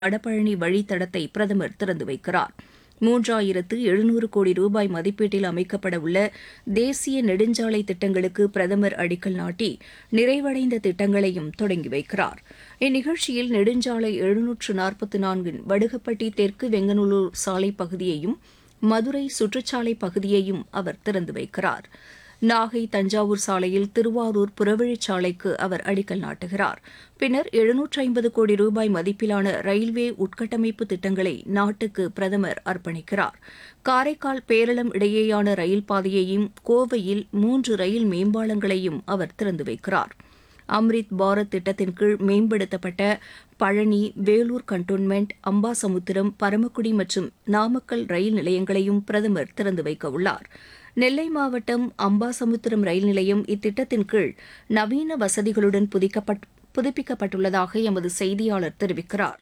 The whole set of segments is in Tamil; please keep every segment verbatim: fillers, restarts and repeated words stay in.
வடபழனி வழித்தடத்தை பிரதமர் திறந்து வைக்கிறார். மூன்றாயிரத்து எழுநூறு கோடி ரூபாய் மதிப்பீட்டில் அமைக்கப்பட உள்ள தேசிய நெடுஞ்சாலை திட்டங்களுக்கு பிரதமர் அடிக்கல் நாட்டி நிறைவடைந்த திட்டங்களையும் தொடங்கி வைக்கிறார். இந்நிகழ்ச்சியில் நெடுஞ்சாலை எழுநூற்று நாற்பத்து நான்கின் வடுகப்பட்டி தெற்கு வெங்கநல்லூர் சாலை பகுதியையும் மதுரை சுற்றுச்சாலை பகுதியையும் அவர் திறந்து வைக்கிறார். நாகை தஞ்சாவூர் சாலையில் திருவாரூர் புறவழிச்சாலைக்கு அவர் அடிக்கல் நாட்டுகிறார். பின்னர் எழுநூற்று ஐம்பது கோடி ரூபாய் மதிப்பிலான ரயில்வே உட்கட்டமைப்பு திட்டங்களை நாட்டுக்கு பிரதமர் அர்ப்பணிக்கிறார். காரைக்கால் பேரளம் இடையேயான ரயில் பாதையையும் கோவையில் மூன்று ரயில் மேம்பாலங்களையும் அவர் திறந்து வைக்கிறார். அம்ரித் பாரத் திட்டத்தின் கீழ் மேம்படுத்தப்பட்ட பழனி, வேலூர் கண்டோன்மெண்ட், அம்பாசமுத்திரம், பரமக்குடி மற்றும் நாமக்கல் ரயில் நிலையங்களையும் பிரதமர் திறந்து வைக்க உள்ளார். நெல்லை மாவட்டம் அம்பாசமுத்திரம் ரயில் நிலையம் இத்திட்டத்தின் கீழ் நவீன வசதிகளுடன் புதுப்பிக்கப்பட்டுள்ளதாக எமது செய்தியாளர் தெரிவிக்கிறார்.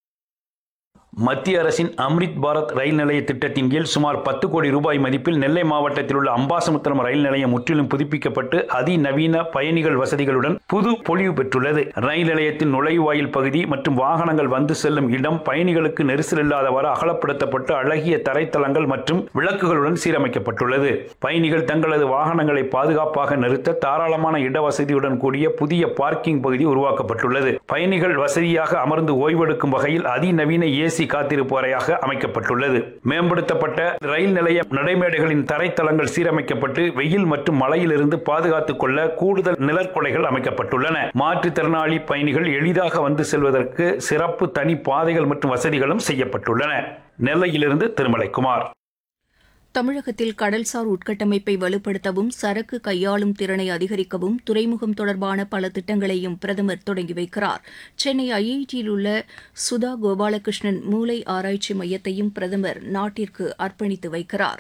மத்திய அரசின் அம்ரித் பாரத் ரயில் நிலைய திட்டத்தின் கீழ் சுமார் பத்து கோடி ரூபாய் மதிப்பில் நெல்லை மாவட்டத்தில் உள்ள அம்பாசமுத்திரம் ரயில் நிலையம் முற்றிலும் புதுப்பிக்கப்பட்டு அதிநவீன பயணிகள் வசதிகளுடன் புது பொலிவு பெற்றுள்ளது. ரயில் நிலையத்தின் நுழைவாயில் பகுதி மற்றும் வாகனங்கள் வந்து செல்லும் இடம் பயணிகளுக்கு நெரிசல் இல்லாதவாறு அகலப்படுத்தப்பட்டு அழகிய தரைத்தளங்கள் மற்றும் விளக்குகளுடன் சீரமைக்கப்பட்டுள்ளது. பயணிகள் தங்களது வாகனங்களை பாதுகாப்பாக நிறுத்த தாராளமான இடவசதியுடன் கூடிய புதிய பார்க்கிங் பகுதி உருவாக்கப்பட்டுள்ளது. பயணிகள் வசதியாக அமர்ந்து ஓய்வெடுக்கும் வகையில் அதிநவீன ஏசி காத்திருப்பு அறையாக அமைக்கப்பட்டுள்ளது. மேம்படுத்தப்பட்ட ரயில் நிலைய நடைமேடைகளின் தரைத்தளங்கள் சீரமைக்கப்பட்டு வெயில் மற்றும் மழையிலிருந்து பாதுகாத்துக் கொள்ள கூடுதல் நிழற்குடைகள் அமைக்கப்பட்டுள்ளன. மாற்றுத்திறனாளி பயணிகள் எளிதாக வந்து செல்வதற்கு சிறப்பு தனி பாதைகள் மற்றும் வசதிகளும் செய்யப்பட்டுள்ளன. நெல்லையிலிருந்து திருமலைக்குமார். தமிழகத்தில் கடல்சார் உட்கட்டமைப்பை வலுப்படுத்தவும் சரக்கு கையாளும் திறனை அதிகரிக்கவும் துறைமுகம் தொடர்பான பல திட்டங்களையும் பிரதமர் தொடங்கி வைக்கிறார். சென்னை ஐஐடியில் உள்ள சுதா கோபாலகிருஷ்ணன் மூளை ஆராய்ச்சி மையத்தையும் பிரதமர் நாட்டிற்கு அர்ப்பணித்து வைக்கிறார்.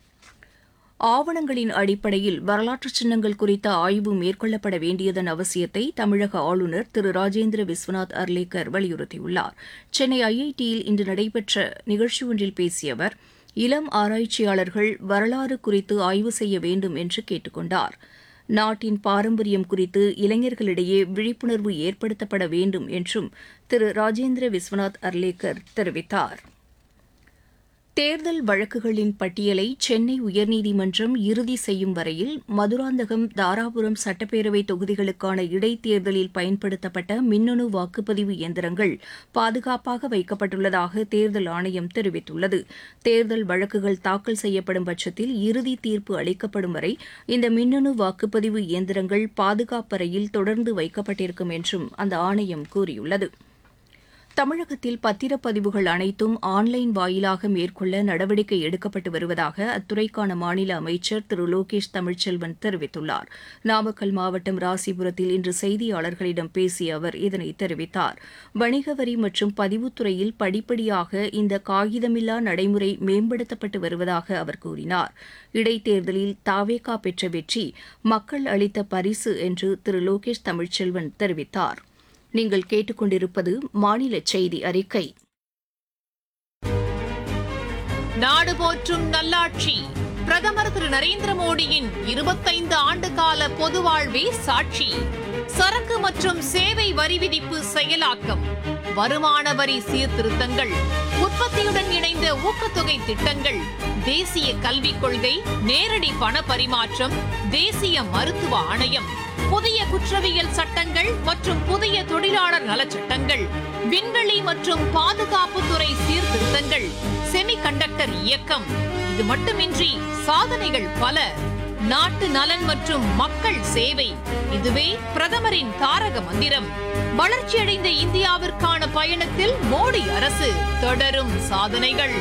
ஆவணங்களின் அடிப்படையில் வரலாற்று சின்னங்கள் குறித்த ஆய்வு மேற்கொள்ளப்பட வேண்டியதன் அவசியத்தை தமிழக ஆளுநர் திரு ராஜேந்திர விஸ்வநாத் அர்லேக்கர் வலியுறுத்தியுள்ளார். சென்னை ஐஐடியில் இன்று நடைபெற்ற நிகழ்ச்சி ஒன்றில் பேசிய அவர் இளம் ஆராய்ச்சியாளர்கள் வரலாறு குறித்து ஆய்வு செய்ய வேண்டும் என்று கேட்டுக் கொண்டார். நாட்டின் பாரம்பரியம் குறித்து இளைஞர்களிடையே விழிப்புணர்வு ஏற்படுத்தப்பட வேண்டும் என்றும் திரு ராஜேந்திர விஸ்வநாத் அர்லேக்கர் தெரிவித்தார். தேர்தல் வழக்குகளின் பட்டியலை சென்னை உயர்நீதிமன்றம் இறுதி செய்யும் வரையில் மதுராந்தகம், தாராபுரம் சட்டப்பேரவை தொகுதிகளுக்கான இடைத்தேர்தலில் பயன்படுத்தப்பட்ட மின்னணு வாக்குப்பதிவு இயந்திரங்கள் பாதுகாப்பாக வைக்கப்பட்டுள்ளதாக தேர்தல் ஆணையம் தெரிவித்துள்ளது. தேர்தல் வழக்குகள் தாக்கல் செய்யப்படும் பட்சத்தில் இறுதி தீர்ப்பு அளிக்கப்படும் வரை இந்த மின்னணு வாக்குப்பதிவு இயந்திரங்கள் பாதுகாப்பறையில் தொடர்ந்து வைக்கப்பட்டிருக்கும் என்றும் அந்த ஆணையம் கூறியுள்ளது. தமிழகத்தில் பத்திரப்பதிவுகள் அனைத்தும் ஆன்லைன் வாயிலாக மேற்கொள்ள நடவடிக்கை எடுக்கப்பட்டு வருவதாக அத்துறைக்கான மாநில அமைச்சர் திரு லோகேஷ் தமிழ்ச்செல்வன் தெரிவித்துள்ளார். நாமக்கல் மாவட்டம் ராசிபுரத்தில் இன்று செய்தியாளர்களிடம் பேசிய அவர் இதனை தெரிவித்தார். வணிக வரி மற்றும் பதிவுத்துறையில் படிப்படியாக இந்த காகிதமில்லா நடைமுறை மேம்படுத்தப்பட்டு வருவதாக அவர் கூறினார். இடைத்தேர்தலில் தாவேகா பெற்ற வெற்றி மக்கள் அளித்த பரிசு என்று திரு லோகேஷ் தமிழ்ச்செல்வன் தெரிவித்தார். நீங்கள் கேட்டுக்கொண்டிருப்பது மாநில செய்தி அறிக்கை. நாடு போற்றும் நல்லாட்சி பிரதமர் திரு நரேந்திர மோடியின் இருபத்தைந்து ஆண்டு கால பொது வாழ்வே சாட்சி. சரக்கு மற்றும் சேவை வரி விதிப்பு செயலாக்கம், வருமான வரி சீர்திருத்தங்கள், உற்பத்தியுடன் இணைந்த ஊக்கத்தொகை திட்டங்கள், தேசிய கல்விக் கொள்கை, நேரடி பண பரிமாற்றம், தேசிய மருத்துவ ஆணையம், புதிய குற்றவியல் சட்டங்கள் மற்றும் புதிய தொழிலாளர் நலச்சட்டங்கள், விண்வெளி மற்றும் பாதுகாப்புத்துறை சீர்திருத்தங்கள், செமிகண்டக்டர் இயக்கம். இது மட்டுமின்றி சாதனைகள் பல. நாட்டு நலன் மற்றும் மக்கள் சேவை, இதுவே பிரதமரின் தாரக மந்திரம். வளர்ச்சியடைந்த இந்தியாவிற்கான பயணத்தில் மோடி அரசு தொடரும் சாதனைகள்.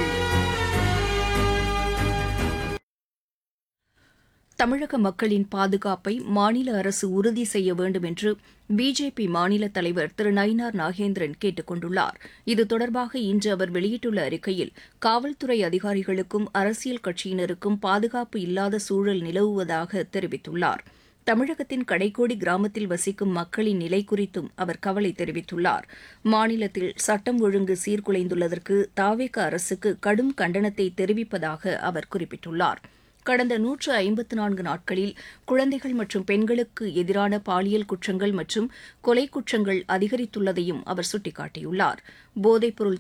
தமிழக மக்களின் பாதுகாப்பை மாநில அரசு உறுதி செய்ய வேண்டும் என்று பிஜேபி மாநில தலைவர் திரு நயினார் நாகேந்திரன் கேட்டுக் கொண்டுள்ளார். இது தொடர்பாக இன்று அவர் வெளியிட்டுள்ள அறிக்கையில் காவல்துறை அதிகாரிகளுக்கும் அரசியல் கட்சியினருக்கும் பாதுகாப்பு இல்லாத சூழல் நிலவுவதாக தெரிவித்துள்ளார். தமிழகத்தின் கடைக்கோடி கிராமத்தில் வசிக்கும் மக்களின் நிலை குறித்தும் அவர் கவலை தெரிவித்துள்ளார். மாநிலத்தில் சட்டம் ஒழுங்கு சீர்குலைந்துள்ளதற்கு தாவேக அரசுக்கு கடும் கண்டனத்தை தெரிவிப்பதாக அவர் குறிப்பிட்டுள்ளார். கடந்த நூற்று ஐம்பத்து நான்கு நாட்களில் குழந்தைகள் மற்றும் பெண்களுக்கு எதிரான பாலியல் குற்றங்கள் மற்றும் கொலை குற்றங்கள் அதிகரித்துள்ளதையும் அவர் சுட்டிக்காட்டியுள்ளார். போதைப்பொருள்